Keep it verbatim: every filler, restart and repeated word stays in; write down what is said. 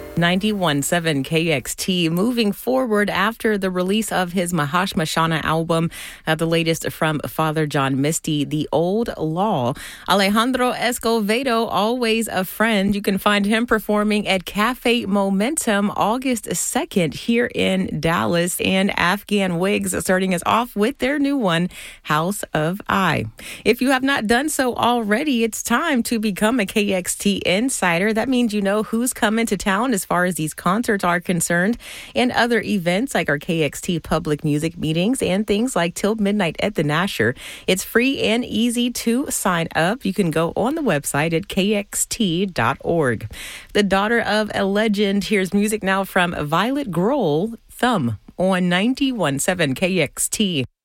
ninety-one point seven K X T moving forward after the release of his Mahashmashana album, uh, the latest from Father John Misty, The Old Law. Alejandro Escovedo, always a friend. You can find him performing at Cafe Momentum August second here in Dallas, and Afghan Wigs starting us off with their new one, House of I. If you have not done so already, it's time to become a K X T insider. That means you know who's coming to town as far as these concerts are concerned, and other events like our K X T public music meetings and things like Till Midnight at the Nasher. It's free and easy to sign up. You can go on the website at K X T dot org. The daughter of a legend, here's music now from Violet Grohl, Thumb, on ninety-one point seven K X T.